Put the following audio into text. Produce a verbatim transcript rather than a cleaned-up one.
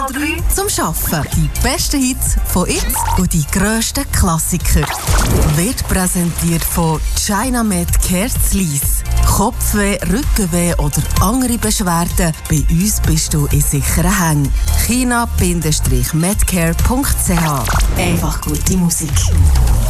Kanal drei zum Arbeiten. Die besten Hits von jetzt und die grössten Klassiker. Wird präsentiert von China-Med Kerzlis. Kopfweh, Rückenweh oder andere Beschwerden? Bei uns bist du in sicheren Hängen. china Bindestrich medcare punkt c h. Einfach gute Musik.